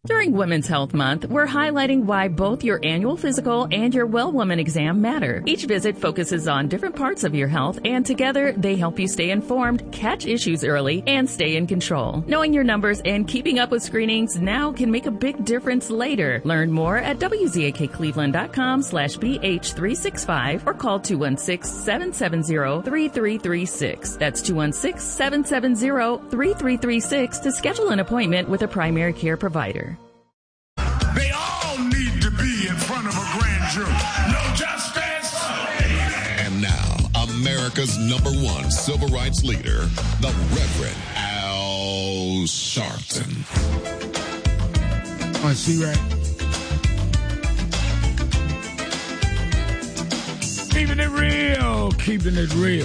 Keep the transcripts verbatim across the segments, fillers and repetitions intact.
During Women's Health Month, we're highlighting why both your annual physical and your Well Woman exam matter. Each visit focuses on different parts of your health, and together they help you stay informed, catch issues early, and stay in control. Knowing your numbers and keeping up with screenings now can make a big difference later. Learn more at W Z A K Cleveland dot com slash B H three sixty-five or call two one six, seven seven zero, three three three six. That's two one six, seven seven zero, three three three six to schedule an appointment with a primary care provider. They all need to be in front of a grand jury. No justice. And now, America's number one civil rights leader, the Reverend Al Sharpton. On C-Right. Keeping it real, keeping it real.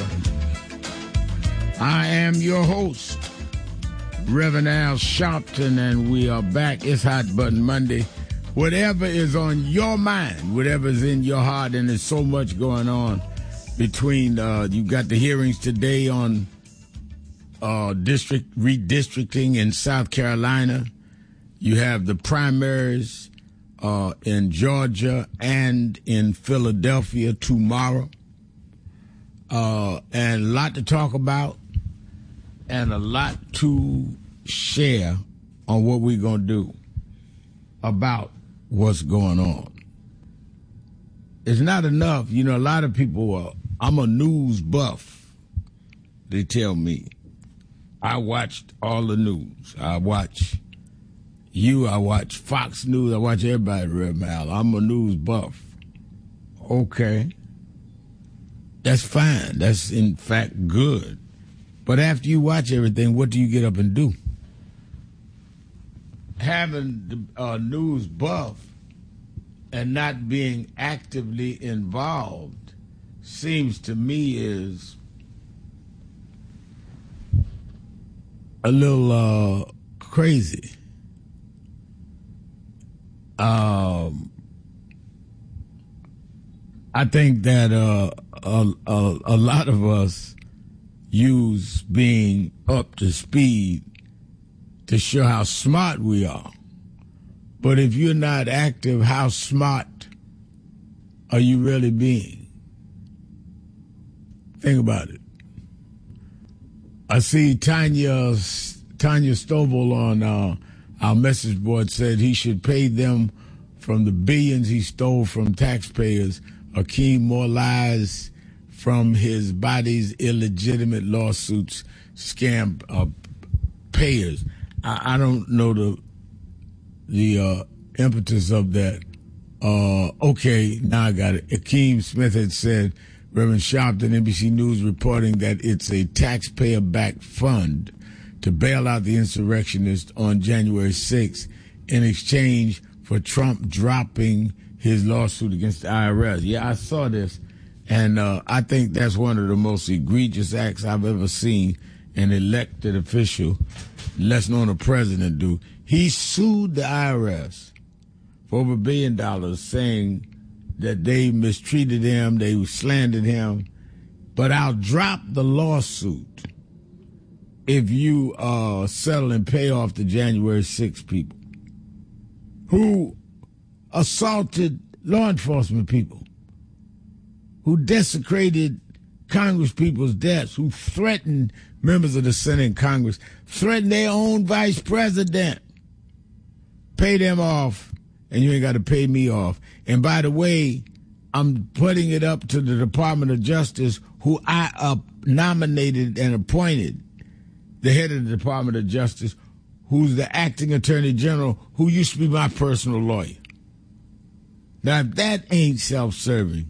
I am your host, Reverend Al Sharpton, and we are back. It's Hot Button Monday. Whatever is on your mind, whatever is in your heart, and there's so much going on between, uh, you got the hearings today on uh, district redistricting in South Carolina. You have the primaries uh, in Georgia and in Philadelphia tomorrow. Uh, and a lot to talk about and a lot to share on what we're going to do about what's going on. It's not enough. You know, a lot of people are, I'm a news buff, they tell me. I watched all the news. I watch you, I watch Fox News, I watch everybody, Rev Mal. I'm a news buff. Okay. That's fine. That's, in fact, good. But after you watch everything, what do you get up and do? Having the uh, news buff and not being actively involved seems to me is a little uh, crazy. Um, I think that uh, a, a, a lot of us use being up to speed to show how smart we are. But if you're not active, how smart are you really being? Think about it. I see Tanya, Tanya Stovall on uh, our message board said he should pay them from the billions he stole from taxpayers or keep more lies from his body's illegitimate lawsuits, scam uh, payers. I, I don't know the the uh, impetus of that. Uh, okay, now I got it. Akeem Smith had said, Reverend Sharpton, N B C News reporting that it's a taxpayer-backed fund to bail out the insurrectionists on January sixth in exchange for Trump dropping his lawsuit against the I R S. Yeah, I saw this. And uh, I think that's one of the most egregious acts I've ever seen an elected official, less known a president, do. He sued the I R S for over a billion dollars, saying that they mistreated him, they slandered him. But I'll drop the lawsuit if you uh, settle and pay off the January sixth people who assaulted law enforcement people, who desecrated Congress people's desks, who threatened members of the Senate and Congress, threatened their own vice president. Pay them off, and you ain't got to pay me off. And by the way, I'm putting it up to the Department of Justice, who I uh, nominated and appointed, the head of the Department of Justice, who's the acting attorney general, who used to be my personal lawyer. Now, if that ain't self-serving,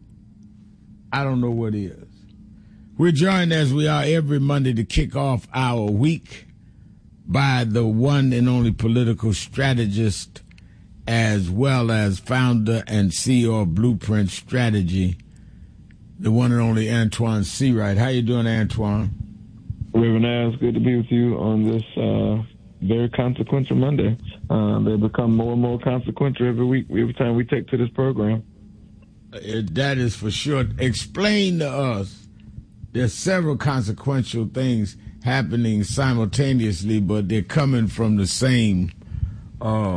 I don't know what is. We're joined as we are every Monday to kick off our week by the one and only political strategist, as well as founder and C E O of Blueprint Strategy, the one and only Antoine Seawright. How you doing, Antoine? Reverend Al, it's good to be with you on this uh, very consequential Monday. Uh, they become more and more consequential every week, every time we take to this program. That is for sure. Explain to us, there's several consequential things happening simultaneously, but they're coming from the same uh